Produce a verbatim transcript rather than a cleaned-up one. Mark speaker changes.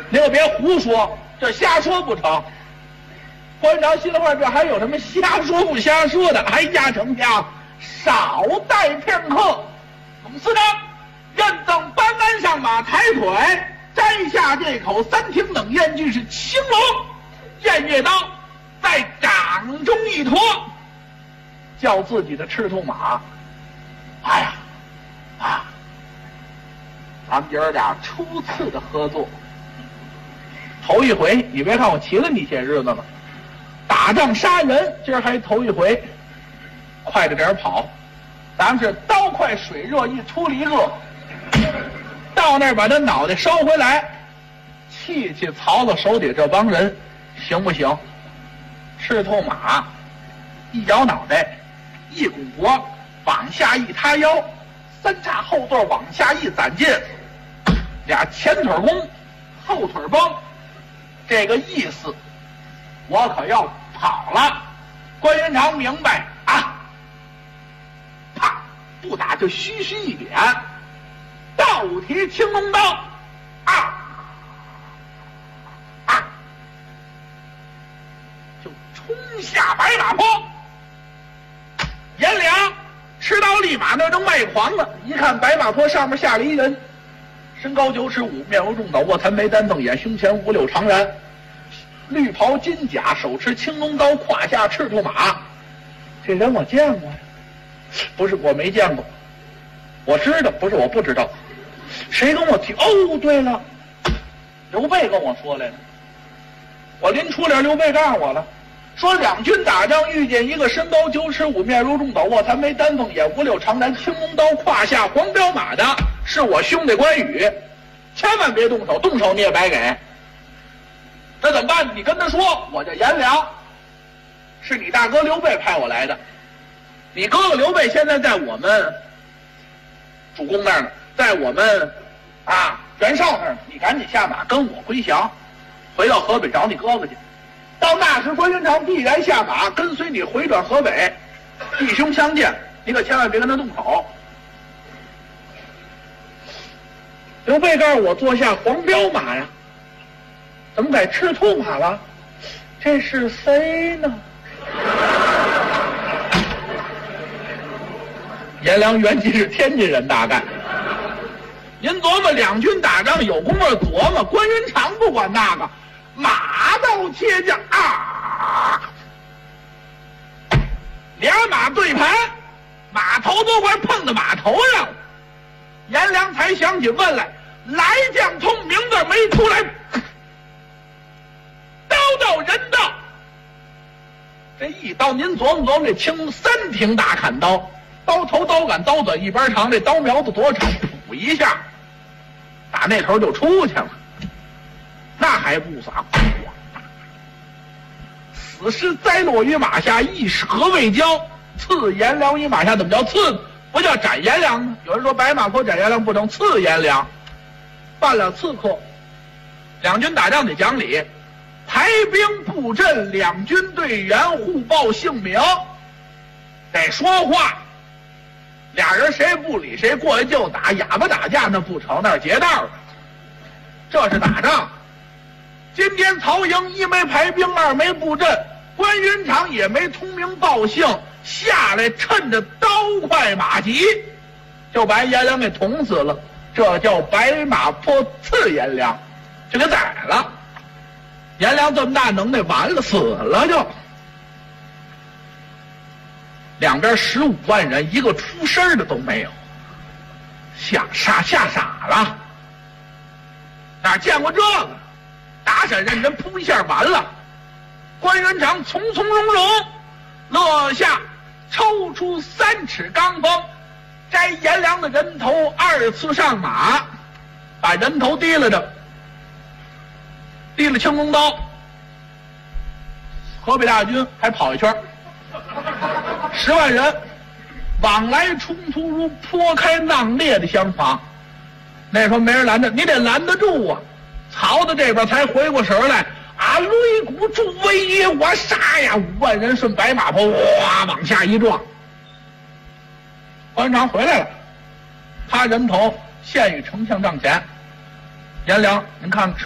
Speaker 1: 您可别胡说，这瞎说不成。关云长心里话，这还有什么瞎说不瞎说的？哎呀，丞相，少待片刻。董司长，认赠班鞍上马，抬腿摘下这口三挺冷艳句是青龙偃月刀，在掌中一托，叫自己的赤兔马。哎呀，啊，咱们爷儿俩初次的合作，头一回，你别看我骑了你些日子了，打仗杀人，今儿还头一回，快着点跑，咱们是刀快水热一出离个，到那儿把他脑袋烧回来，气气曹操手底这帮人，行不行？赤兔马一摇脑袋，一股脖往下一塌腰，三叉后座往下一攒劲，俩前腿弓，后腿绷，这个意思，我可要跑了。关云长明白啊，啪，不打就虚虚一点，倒提青龙刀，啊啊，就冲下白马坡。颜良持刀立马那正卖狂了，一看白马坡上面下了一人，身高九尺五，面如重枣，卧蚕眉，丹凤眼，胸前五柳长髯，绿袍金甲，手持青龙刀，胯下赤兔马。这人我见过呀？不是我没见过，我知道，不是我不知道。谁跟我提？哦，对了，刘备跟我说来了。我临出联，刘备告诉我了，说两军打仗遇见一个身高九尺五，面如重枣，卧蚕眉，丹凤眼，五柳长髯，青龙刀，胯下黄骠马的，是我兄弟关羽，千万别动手，动手你也白给。这怎么办？你跟他说，我叫颜良，是你大哥刘备派我来的。你哥哥刘备现在在我们主公那儿呢，在我们啊袁绍那儿呢。你赶紧下马跟我回降，回到河北找你哥哥去。到那时关云长必然下马跟随你回转河北，弟兄相见，你可千万别跟他动手。刘备告诉我坐下黄骠马呀，怎么改赤兔马了？这是谁呢？颜良原籍是天津人，大概。您琢磨两军打仗有功夫琢磨，关云长不管那个，马到切将啊，俩马对盘，马头都快碰到马头上了。颜良才想起问来，来将通名字没出来，刀到人到。这一刀您琢磨琢磨，这青三挺大砍刀，刀头刀杆刀短一边长，这刀苗子多长，噗一下打那头就出去了，那还不撒，死尸栽落于马下，一舌未交，刺颜良于马下。怎么叫刺？不叫斩颜良呢？有人说白马坡斩颜良不成，刺颜良，犯了刺客。两军打仗得讲理，排兵布阵，两军队员互报姓名，得说话。俩人谁不理谁，过来就打，哑巴打架那不成，那是劫道的。这是打仗。今天曹营一没排兵，二没布阵，关云长也没通名报姓，下来趁着刀快马急，就把颜良给捅死了。这叫白马坡刺颜良，就给宰了。颜良这么大能耐，完了，死了就。两边十五万人，一个出声的都没有，吓傻吓傻了。哪见过这个？打闪认真，扑一下完了。关云长从从容容，落下抽出三尺钢锋，摘颜良的人头，二次上马，把人头提了着，提了青龙刀。河北大军还跑一圈，十万人往来冲突如破开浪裂的相逢。那时候没人拦着，你得拦得住啊。曹操这边才回过神来，啊，擂鼓助威耶，我杀呀！五万人顺白马坡哗往下一撞。关云长回来了，他人头献于丞相帐前。颜良，您看